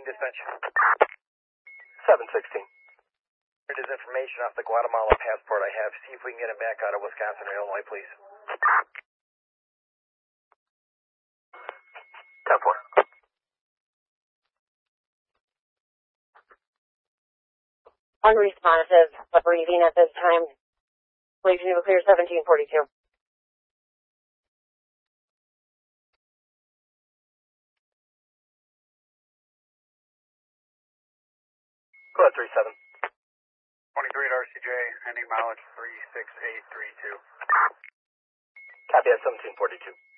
dispatch. 716. It is information off the Guatemala passport I have. See if we can get him back out of Wisconsin or Illinois, please. 10-4. Unresponsive, but breathing at this time. Leave you clear 1742. Go ahead, 37. 23 at RCJ, ending mileage 36832. Copy at 1742.